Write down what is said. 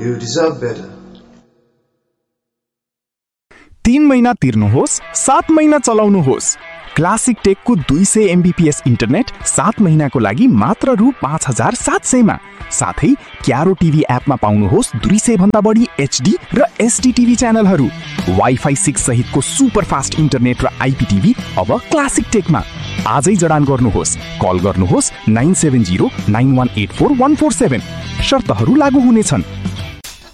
You deserve better. 3 महिना तिर्नुहोस्, 7 महिना चलाउनुहोस्। क्लासिक टेकको 200 MBPS इन्टरनेट 7 महिनाको लागि मात्र रु 5700 मा। साथै क्यारो टिभी एपमा पाउनुहोस् 200 भन्दा बढी HD र SD टिभी च्यानलहरू। वाइफाई 6 सहितको सुपर फास्ट इन्टरनेट र IPTV अब क्लासिक टेकमा। आजै जडान गर्नुहोस्। कल गर्नुहोस् 9709184147। शर्तहरू लागू हुनेछन्।